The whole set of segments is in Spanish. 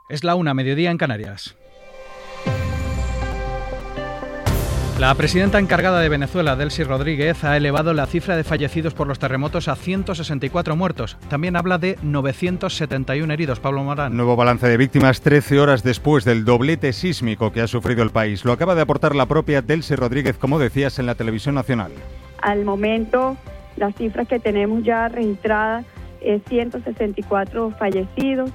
Es la 1, mediodía en Canarias. La presidenta encargada de Venezuela, Delcy Rodríguez, ha elevado la cifra de fallecidos por los terremotos a 164 muertos. También habla de 971 heridos. Pablo Morán. Nuevo balance de víctimas 13 horas después del doblete sísmico que ha sufrido el país. Lo acaba de aportar la propia Delcy Rodríguez, como decías, en la televisión nacional. Al momento, las cifras que tenemos ya registradas es 164 fallecidos,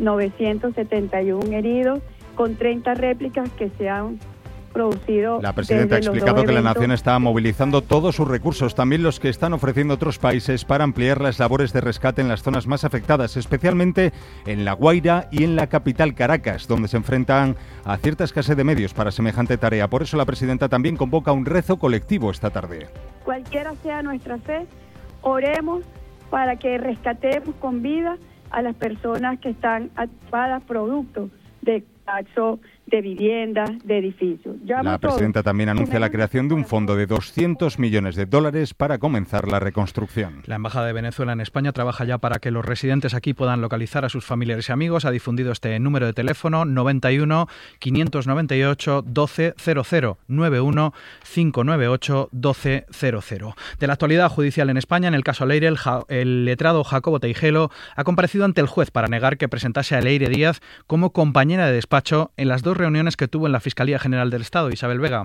971 heridos, con 30 réplicas que se han producido. La presidenta ha explicado que la nación está movilizando todos sus recursos, también los que están ofreciendo otros países, para ampliar las labores de rescate en las zonas más afectadas, especialmente en La Guaira y en la capital Caracas, donde se enfrentan a cierta escasez de medios para semejante tarea. Por eso la presidenta también convoca un rezo colectivo esta tarde. Cualquiera sea nuestra fe, oremos para que rescatemos con vida a las personas que están atrapadas producto de colapso de viviendas, de edificios. La presidenta también anuncia la creación de un fondo de $200 millones para comenzar la reconstrucción. La Embajada de Venezuela en España trabaja ya para que los residentes aquí puedan localizar a sus familiares y amigos. Ha difundido este número de teléfono 91 598 1200, 91 598 1200. De la actualidad judicial en España, en el caso Leire, el letrado Jacobo Teijelo ha comparecido ante el juez para negar que presentase a Leire Díaz como compañera de despacho en las dos reuniones que tuvo en la Fiscalía General del Estado. Isabel Vega.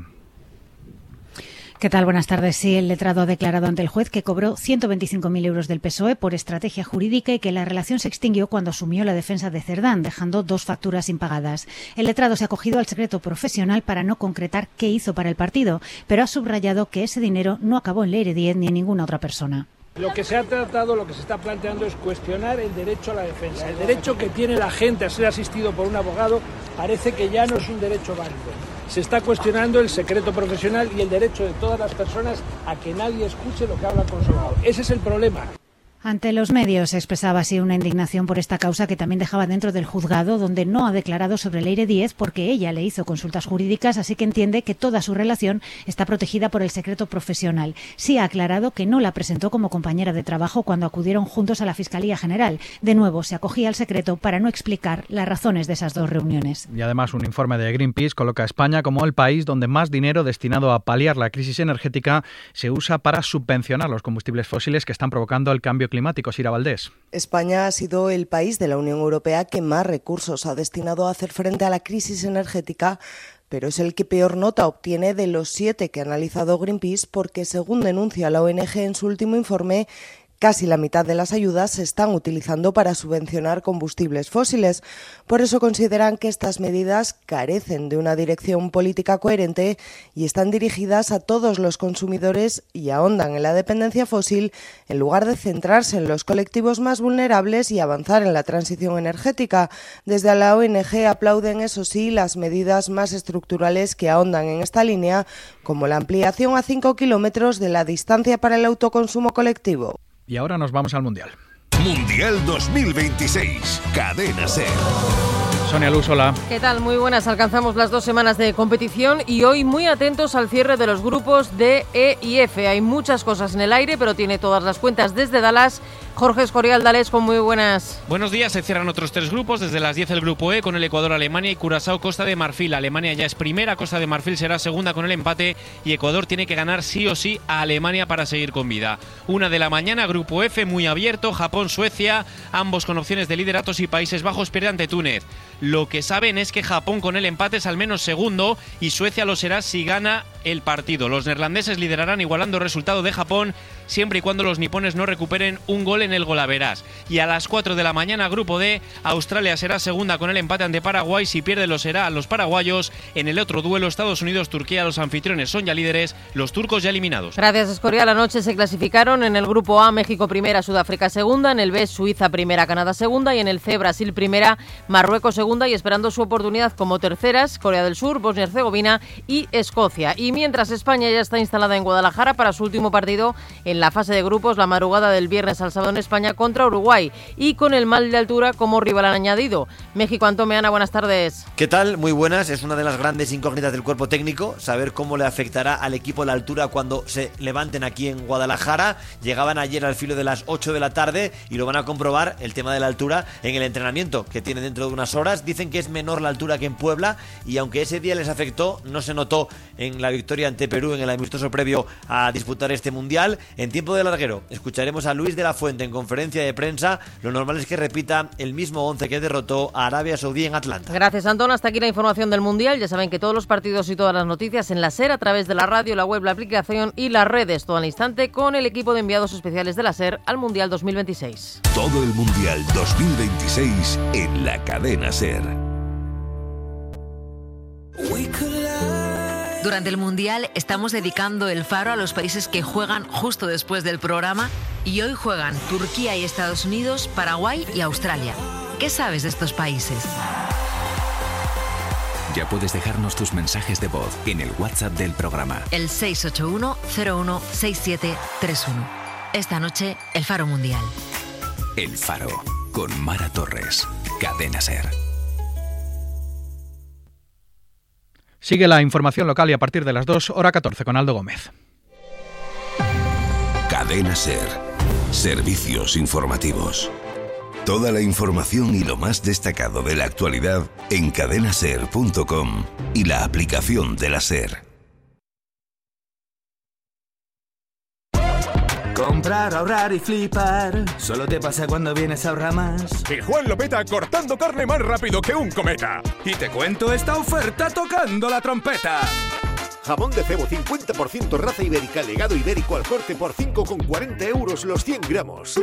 ¿Qué tal? Buenas tardes. Sí, el letrado ha declarado ante el juez que cobró 125.000 euros del PSOE por estrategia jurídica y que la relación se extinguió cuando asumió la defensa de Cerdán, dejando 2 facturas impagadas. El letrado se ha acogido al secreto profesional para no concretar qué hizo para el partido, pero ha subrayado que ese dinero no acabó en Leire Díez ni en ninguna otra persona. Lo que se ha tratado, lo que se está planteando es cuestionar el derecho a la defensa. El derecho que tiene la gente a ser asistido por un abogado parece que ya no es un derecho válido. Se está cuestionando el secreto profesional y el derecho de todas las personas a que nadie escuche lo que habla con su abogado. Ese es el problema. Ante los medios expresaba así una indignación por esta causa que también dejaba dentro del juzgado, donde no ha declarado sobre Leire Díez porque ella le hizo consultas jurídicas, así que entiende que toda su relación está protegida por el secreto profesional. Sí ha aclarado que no la presentó como compañera de trabajo cuando acudieron juntos a la Fiscalía General. De nuevo, se acogía al secreto para no explicar las razones de esas 2 reuniones. Y además, un informe de Greenpeace coloca a España como el país donde más dinero destinado a paliar la crisis energética se usa para subvencionar los combustibles fósiles que están provocando el cambio climático. Sira Valdés. España ha sido el país de la Unión Europea que más recursos ha destinado a hacer frente a la crisis energética, pero es el que peor nota obtiene de los 7 que ha analizado Greenpeace porque, según denuncia la ONG en su último informe, casi la mitad de las ayudas se están utilizando para subvencionar combustibles fósiles. Por eso consideran que estas medidas carecen de una dirección política coherente y están dirigidas a todos los consumidores y ahondan en la dependencia fósil en lugar de centrarse en los colectivos más vulnerables y avanzar en la transición energética. Desde la ONG aplauden, eso sí, las medidas más estructurales que ahondan en esta línea, como la ampliación a 5 kilómetros de la distancia para el autoconsumo colectivo. Y ahora nos vamos al Mundial. Mundial 2026, Cadena SER. Sonia Luz, hola. ¿Qué tal? Muy buenas. Alcanzamos las 2 semanas de competición y hoy muy atentos al cierre de los grupos D, E y F. Hay muchas cosas en el aire, pero tiene todas las cuentas desde Dallas. Jorge Escorial, Dalesco, muy buenas. Buenos días. Se cierran otros 3 grupos. Desde las 10 el grupo E con el Ecuador, Alemania y Curazao, Costa de Marfil. Alemania ya es primera, Costa de Marfil será segunda con el empate y Ecuador tiene que ganar sí o sí a Alemania para seguir con vida. 1 de la mañana, grupo F muy abierto, Japón, Suecia, ambos con opciones de lideratos y Países Bajos pierde ante Túnez. Lo que saben es que Japón con el empate es al menos segundo y Suecia lo será si gana el partido. Los neerlandeses liderarán igualando el resultado de Japón siempre y cuando los nipones no recuperen un gol en el golaveras. Y a las 4 de la mañana, grupo D, Australia será segunda con el empate ante Paraguay. Si pierde lo será a los paraguayos. En el otro duelo, Estados Unidos-Turquía, los anfitriones son ya líderes, los turcos ya eliminados. Gracias, Escorial. Anoche se clasificaron en el grupo A, México primera, Sudáfrica segunda, en el B, Suiza primera, Canadá segunda y en el C, Brasil primera, Marruecos segunda y esperando su oportunidad como terceras, Corea del Sur, Bosnia y Herzegovina y Escocia. Y mientras España ya está instalada en Guadalajara para su último partido en la fase de grupos la madrugada del viernes al sábado en España contra Uruguay y con el mal de altura como rival añadido. México, Antón Meana, buenas tardes. ¿Qué tal? Muy buenas. Es una de las grandes incógnitas del cuerpo técnico, saber cómo le afectará al equipo la altura cuando se levanten aquí en Guadalajara. Llegaban ayer al filo de las 8 de la tarde y lo van a comprobar, el tema de la altura, en el entrenamiento que tiene dentro de unas horas. Dicen que es menor la altura que en Puebla y aunque ese día les afectó, no se notó en la victoria ante Perú en el amistoso previo a disputar este Mundial. En tiempo de larguero escucharemos a Luis de la Fuente en conferencia de prensa. Lo normal es que repita el mismo 11 que derrotó a Arabia Saudí en Atlanta. Gracias, Antón. Hasta aquí la información del Mundial. Ya saben que todos los partidos y todas las noticias en la SER, a través de la radio, la web, la aplicación y las redes, todo al instante con el equipo de enviados especiales de la SER al Mundial 2026. Todo el Mundial 2026 en la cadena SER. Durante el Mundial estamos dedicando el Faro a los países que juegan justo después del programa y hoy juegan Turquía y Estados Unidos, Paraguay y Australia. ¿Qué sabes de estos países? Ya puedes dejarnos tus mensajes de voz en el WhatsApp del programa. El 681-016731. Esta noche, el Faro Mundial. El Faro, con Mara Torres. Cadena SER. Sigue la información local y a partir de las 2, hora 14, con Aldo Gómez. Cadena SER. Servicios informativos. Toda la información y lo más destacado de la actualidad en cadenaser.com y la aplicación de la SER. Comprar, ahorrar y flipar, solo te pasa cuando vienes a Ahorramás. Y Juan lo peta cortando carne más rápido que un cometa. Y te cuento esta oferta tocando la trompeta. Jamón de cebo 50% raza ibérica, legado ibérico al corte por 5,40 € los 100 gramos.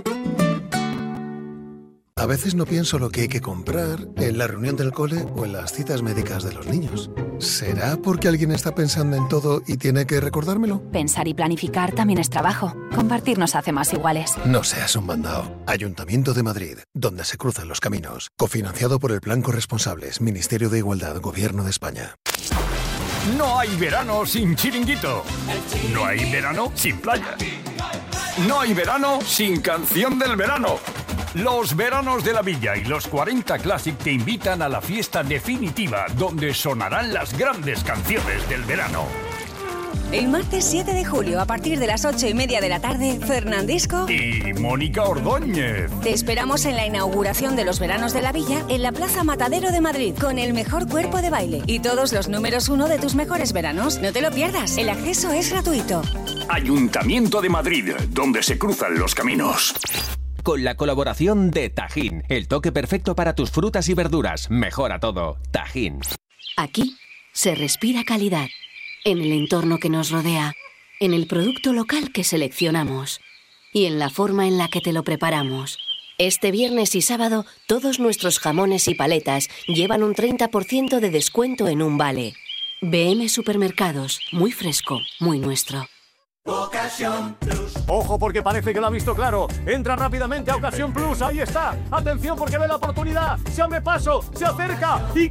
A veces no pienso lo que hay que comprar en la reunión del cole o en las citas médicas de los niños. ¿Será porque alguien está pensando en todo y tiene que recordármelo? Pensar y planificar también es trabajo. Compartir nos hace más iguales. No seas un mandado. Ayuntamiento de Madrid, donde se cruzan los caminos. Cofinanciado por el Plan Corresponsables, Ministerio de Igualdad, Gobierno de España. No hay verano sin chiringuito. No hay verano sin playa. No hay verano sin canción del verano. Los veranos de la Villa y los 40 Classic te invitan a la fiesta definitiva, donde sonarán las grandes canciones del verano. El martes 7 de julio, a partir de las 8:30 de la tarde, Fernandisco y Mónica Ordóñez. Te esperamos en la inauguración de los veranos de la Villa, en la Plaza Matadero de Madrid, con el mejor cuerpo de baile y todos los números 1 de tus mejores veranos. No te lo pierdas, el acceso es gratuito. Ayuntamiento de Madrid, donde se cruzan los caminos. Con la colaboración de Tajín, el toque perfecto para tus frutas y verduras. Mejora todo. Tajín. Aquí se respira calidad, en el entorno que nos rodea, en el producto local que seleccionamos y en la forma en la que te lo preparamos. Este viernes y sábado, todos nuestros jamones y paletas llevan un 30% de descuento en un vale. BM Supermercados, muy fresco, muy nuestro. Ocasión Plus. Ojo porque parece que lo ha visto claro. Entra rápidamente a Ocasión Plus. Ahí está. Atención porque ve la oportunidad. Se abre paso, se acerca y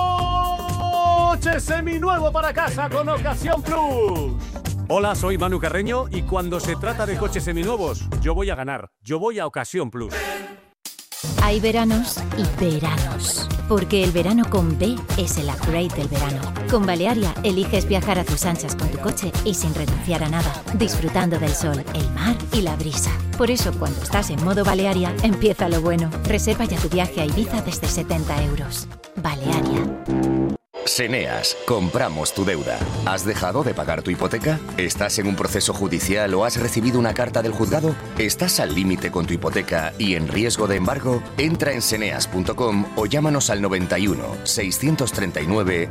coche seminuevo para casa con Ocasión Plus. Hola, soy Manu Carreño y cuando se trata de coches seminuevos, yo voy a ganar. Yo voy a Ocasión Plus. Hay veranos y veranos, porque el verano con B es el upgrade del verano. Con Balearia eliges viajar a tus anchas con tu coche y sin renunciar a nada, disfrutando del sol, el mar y la brisa. Por eso, cuando estás en modo Balearia, empieza lo bueno. Reserva ya tu viaje a Ibiza desde 70 €. Balearia. Seneas, compramos tu deuda. ¿Has dejado de pagar tu hipoteca? ¿Estás en un proceso judicial o has recibido una carta del juzgado? ¿Estás al límite con tu hipoteca y en riesgo de embargo? Entra en seneas.com o llámanos al 91 639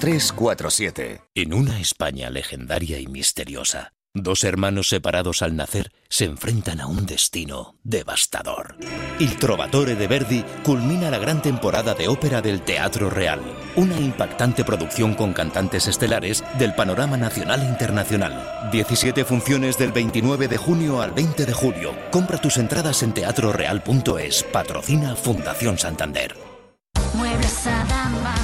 0347. En una España legendaria y misteriosa, dos hermanos separados al nacer se enfrentan a un destino devastador. Il Trovatore de Verdi culmina la gran temporada de ópera del Teatro Real, una impactante producción con cantantes estelares del panorama nacional e internacional. 17 funciones del 29 de junio al 20 de julio. Compra tus entradas en teatroreal.es. Patrocina Fundación Santander. Muebles Adama.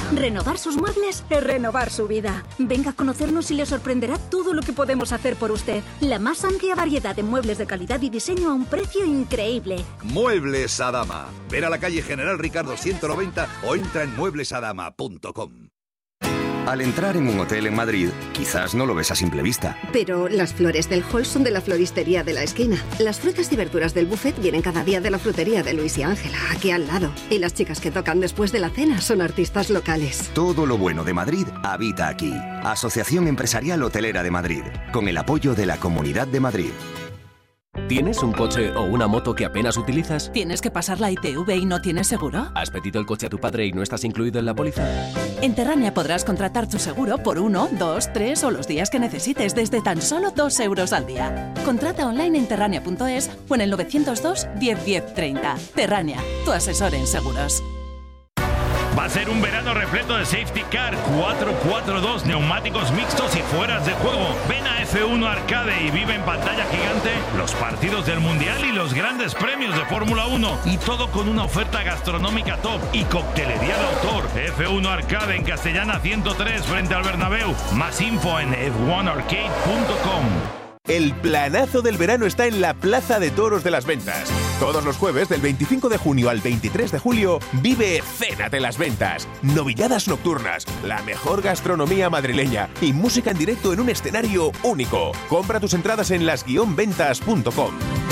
Renovar sus muebles es renovar su vida. Venga a conocernos y le sorprenderá todo lo que podemos hacer por usted. La más amplia variedad de muebles de calidad y diseño a un precio increíble. Muebles Adama. Ver a la calle General Ricardo 190 o entra en mueblesadama.com. Al entrar en un hotel en Madrid, quizás no lo ves a simple vista. Pero las flores del hall son de la floristería de la esquina. Las frutas y verduras del buffet vienen cada día de la frutería de Luis y Ángela, aquí al lado. Y las chicas que tocan después de la cena son artistas locales. Todo lo bueno de Madrid habita aquí. Asociación Empresarial Hotelera de Madrid, con el apoyo de la Comunidad de Madrid. ¿Tienes un coche o una moto que apenas utilizas? ¿Tienes que pasar la ITV y no tienes seguro? ¿Has pedido el coche a tu padre y no estás incluido en la póliza? En Terrania podrás contratar tu seguro por 1, 2, 3 o los días que necesites desde tan solo 2 euros al día. Contrata online en terrania.es o en el 902 10 10 30. Terrania, tu asesor en seguros. Va a ser un verano repleto de safety car, 4x2, neumáticos mixtos y fueras de juego. Ven a F1 Arcade y vive en pantalla gigante los partidos del Mundial y los grandes premios de Fórmula 1. Y todo con una oferta gastronómica top y coctelería de autor. F1 Arcade en Castellana 103 frente al Bernabéu. Más info en f1arcade.com. El planazo del verano está en la Plaza de Toros de las Ventas. Todos los jueves, del 25 de junio al 23 de julio, vive Cena de las Ventas. Novilladas nocturnas, la mejor gastronomía madrileña y música en directo en un escenario único. Compra tus entradas en las-ventas.com.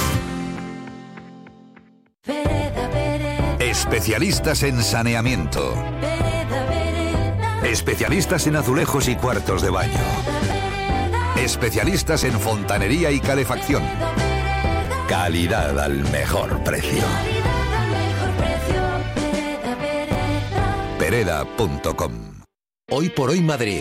Especialistas en saneamiento. Especialistas en azulejos y cuartos de baño. Especialistas en fontanería y calefacción. Calidad al mejor precio. Pereda.com. Hoy por hoy Madrid.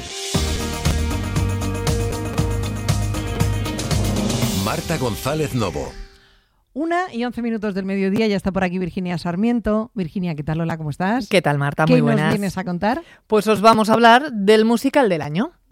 Marta González Novo. 1:11 del mediodía, ya está por aquí Virginia Sarmiento. Virginia, ¿qué tal? Hola, ¿cómo estás? ¿Qué tal, Marta? Muy buenas. ¿Qué nos vienes a contar? Pues os vamos a hablar del musical del año.